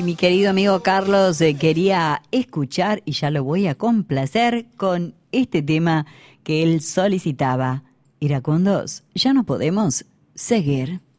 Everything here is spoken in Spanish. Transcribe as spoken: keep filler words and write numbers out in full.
Y mi querido amigo Carlos eh, quería escuchar, y ya lo voy a complacer con este tema que él solicitaba. Iracundos, ya no podemos seguir.